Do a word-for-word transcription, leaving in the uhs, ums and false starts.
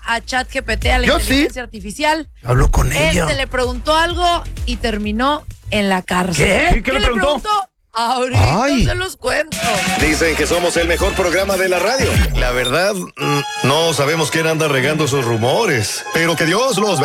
a ChatGPT, a la Yo inteligencia sí. artificial. Hablo con ella. Este le preguntó algo y terminó en la cárcel. ¿Qué? ¿Qué le preguntó? Ahorita Ay. se los cuento. Dicen que somos el mejor programa de la radio. La verdad, mm, no sabemos quién anda regando esos rumores, pero que Dios los bendiga.